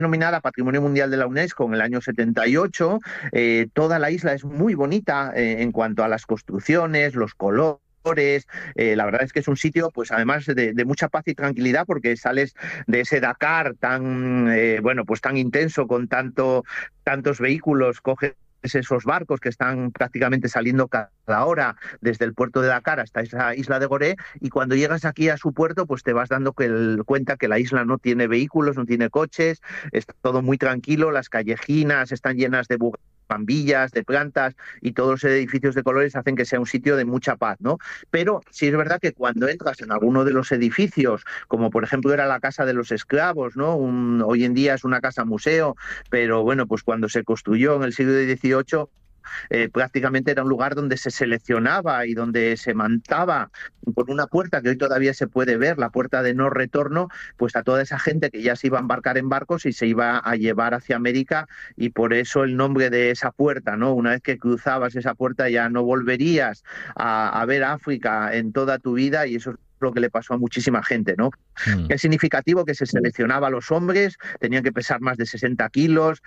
nominada Patrimonio Mundial de la UNESCO en el año 78. Toda la isla es muy bonita en cuanto a las construcciones, los colores. La verdad es que es un sitio, pues además de mucha paz y tranquilidad, porque sales de ese Dakar tan, bueno, pues tan intenso con tantos vehículos, coges esos barcos que están prácticamente saliendo cada hora desde el puerto de Dakar hasta esa isla de Gorée, y cuando llegas aquí a su puerto pues te vas dando cuenta que la isla no tiene vehículos, no tiene coches, es todo muy tranquilo, las callejinas están llenas de bugambillas, de plantas, y todos los edificios de colores hacen que sea un sitio de mucha paz, ¿no? Pero sí es verdad que cuando entras en alguno de los edificios, como por ejemplo era la Casa de los Esclavos, ¿no? Hoy en día es una casa museo, pero bueno, pues cuando se construyó en el siglo XVIII, prácticamente era un lugar donde se seleccionaba y donde se mantaba por una puerta que hoy todavía se puede ver, la puerta de no retorno, pues a toda esa gente que ya se iba a embarcar en barcos y se iba a llevar hacia América, y por eso el nombre de esa puerta, ¿no? Una vez que cruzabas esa puerta ya no volverías a ver África en toda tu vida, y eso es lo que le pasó a muchísima gente, ¿no? Mm. Es significativo que se seleccionaba a los hombres, tenían que pesar más de 60 kilos,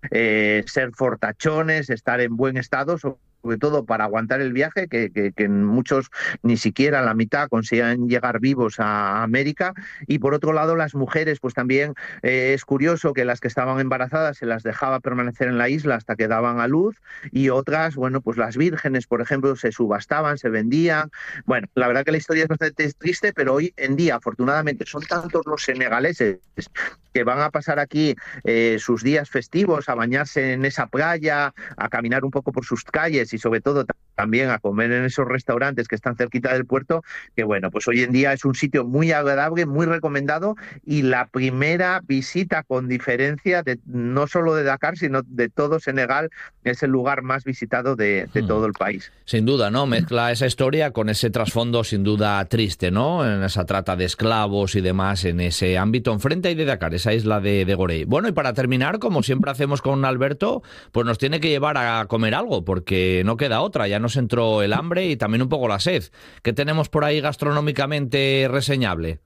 ser fortachones, estar en buen estado, sobre todo para aguantar el viaje, que muchos ni siquiera la mitad conseguían llegar vivos a América. Y por otro lado, las mujeres, pues también es curioso que las que estaban embarazadas se las dejaba permanecer en la isla hasta que daban a luz, y otras, bueno, pues las vírgenes, por ejemplo, se subastaban, se vendían. Bueno, la verdad que la historia es bastante triste, pero hoy en día, afortunadamente, son tantos los senegaleses que van a pasar aquí sus días festivos, a bañarse en esa playa, a caminar un poco por sus calles y sobre todo también a comer en esos restaurantes que están cerquita del puerto, que bueno, pues hoy en día es un sitio muy agradable, muy recomendado, y la primera visita con diferencia de no solo de Dakar, sino de todo Senegal, es el lugar más visitado de todo el país. Sin duda, ¿no? Mezcla esa historia con ese trasfondo sin duda triste, ¿no? En esa trata de esclavos y demás en ese ámbito, enfrente ahí de Dakar, esa isla de Gorée. Bueno, y para terminar, como siempre hacemos con Alberto, pues nos tiene que llevar a comer algo, porque no queda otra, ya nos entró el hambre y también un poco la sed. ¿Qué tenemos por ahí gastronómicamente reseñable?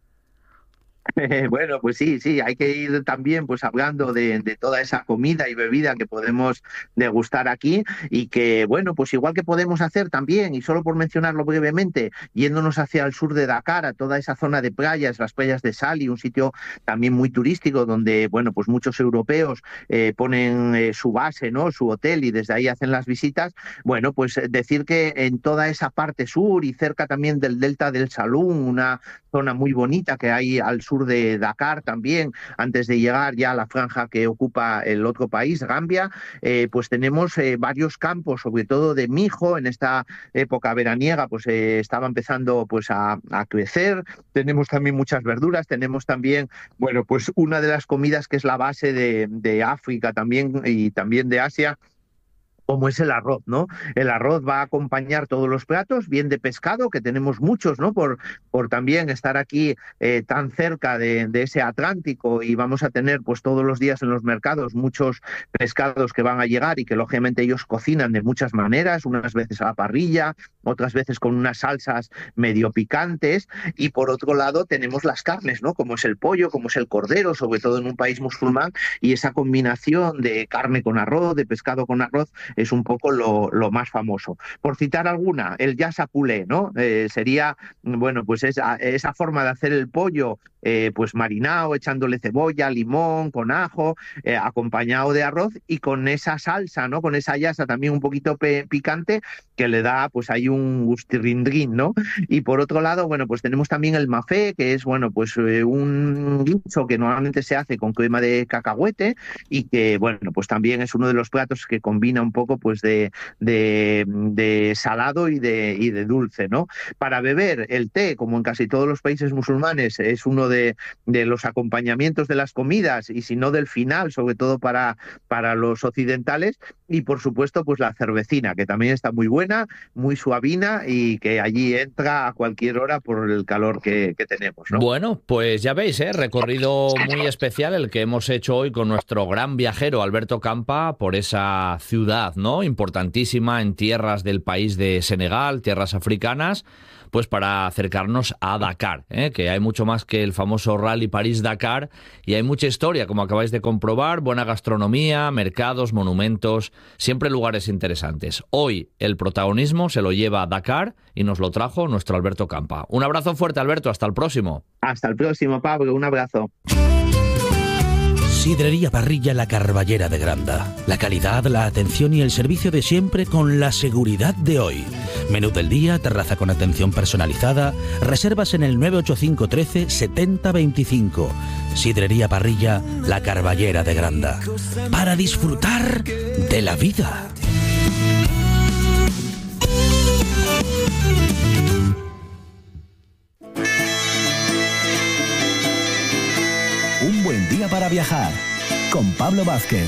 Bueno, pues sí, hay que ir también pues hablando de toda esa comida y bebida que podemos degustar aquí, y que, bueno, pues igual que podemos hacer también, y solo por mencionarlo brevemente, yéndonos hacia el sur de Dakar, a toda esa zona de playas, las playas de Sali, un sitio también muy turístico donde, bueno, pues muchos europeos ponen su base, ¿no? Su hotel, y desde ahí hacen las visitas. Bueno, pues decir que en toda esa parte sur y cerca también del delta del Salún, una zona muy bonita que hay al sur de Dakar también, antes de llegar ya a la franja que ocupa el otro país, Gambia, pues tenemos varios campos, sobre todo de mijo. En esta época veraniega pues estaba empezando pues a crecer. Tenemos también muchas verduras, tenemos también, bueno, pues una de las comidas que es la base de África también y también de Asia, como es el arroz, ¿no? El arroz va a acompañar todos los platos, bien de pescado, que tenemos muchos, ¿no? Por también estar aquí tan cerca de ese Atlántico, y vamos a tener pues todos los días en los mercados muchos pescados que van a llegar, y que lógicamente ellos cocinan de muchas maneras, unas veces a la parrilla, otras veces con unas salsas medio picantes. Y por otro lado tenemos las carnes, ¿no? Como es el pollo, como es el cordero, sobre todo en un país musulmán, y esa combinación de carne con arroz, de pescado con arroz, es un poco lo más famoso. Por citar alguna, el yassa poulé, ¿no? Sería, bueno, pues esa forma de hacer el pollo, pues marinado, echándole cebolla, limón, con ajo, acompañado de arroz y con esa salsa, ¿no? Con esa yassa también un poquito picante, que le da, pues ahí un gustirrindrín, ¿no? Y por otro lado, bueno, pues tenemos también el mafé, que es, bueno, pues un guiso que normalmente se hace con crema de cacahuete, y que, bueno, pues también es uno de los platos que combina un poco pues de salado y de dulce, ¿no? Para beber, el té, como en casi todos los países musulmanes, es uno de los acompañamientos de las comidas, y si no del final, sobre todo para los occidentales. Y por supuesto pues la cervecina, que también está muy buena, muy suavina, y que allí entra a cualquier hora por el calor que tenemos, ¿no? Bueno, pues ya veis, recorrido muy especial el que hemos hecho hoy con nuestro gran viajero Alberto Campa por esa ciudad, ¿no? Importantísima en tierras del país de Senegal, tierras africanas. pues para acercarnos a Dakar, que hay mucho más que el famoso Rally París-Dakar y hay mucha historia, como acabáis de comprobar, buena gastronomía, mercados, monumentos, siempre lugares interesantes. Hoy el protagonismo se lo lleva Dakar y nos lo trajo nuestro Alberto Campa. Un abrazo fuerte, Alberto, hasta el próximo. Hasta el próximo, Pablo, un abrazo. Sidrería Parrilla La Carballera de Granda. La calidad, la atención y el servicio de siempre con la seguridad de hoy. Menú del día, terraza con atención personalizada. Reservas en el 985 13 70 25. Sidrería Parrilla La Carballera de Granda. Para disfrutar de la vida. Un buen día para viajar con Pablo Vázquez.